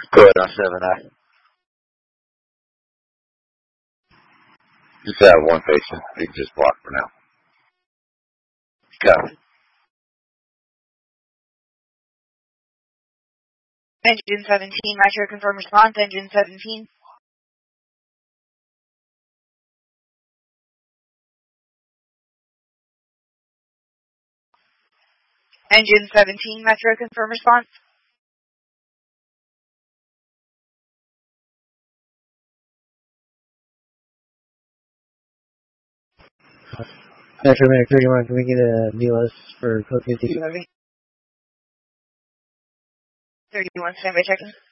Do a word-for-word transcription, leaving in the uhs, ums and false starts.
Go ahead on seven I. Just have one patient. You can just block for now. Got it. Engine seventeen, Metro, confirm response. Engine seventeen. Engine seventeen, Metro, confirm response. Metro Medic thirty-one, can we get a B L S for code fifty? thirty-one, standby checking.